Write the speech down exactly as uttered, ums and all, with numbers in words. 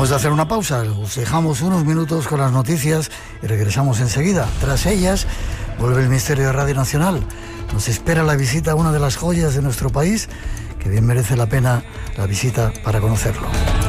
Hemos de hacer una pausa, os dejamos unos minutos con las noticias y regresamos enseguida. Tras ellas, vuelve el Misterio de Radio Nacional. Nos espera la visita a una de las joyas de nuestro país, que bien merece la pena la visita para conocerlo.